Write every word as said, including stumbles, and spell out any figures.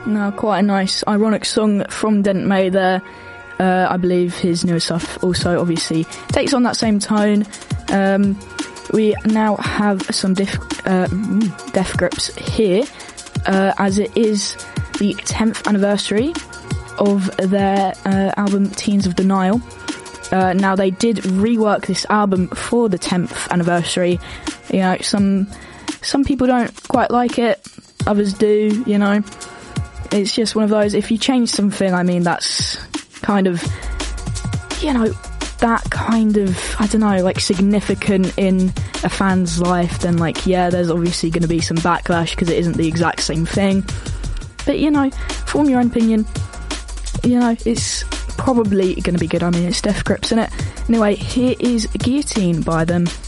No, quite a nice, ironic song from Dent May there. Uh, I believe his newer stuff also obviously takes on that same tone. Um, we now have some diff, uh, Death Grips here, uh, as it is the tenth anniversary of their uh, album Teens of Denial. Uh, now, they did rework this album for the tenth anniversary. You know, some some people don't quite like it, others do, you know. It's just one of those, if you change something, I mean, that's kind of, you know, that kind of, I don't know, like, significant in a fan's life, then, like, yeah, there's obviously going to be some backlash because it isn't the exact same thing. But, you know, form your own opinion. You know, it's probably going to be good. I mean, it's Death Grips, isn't it? Anyway, here is Guillotine by them.